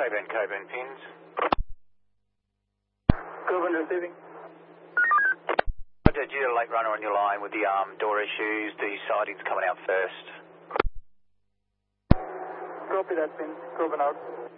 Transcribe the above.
Coburn pins. Coburn receiving. Roger, due to late runner on your line with the door issues, the siding's coming out first. Copy that, pin. Coburn out.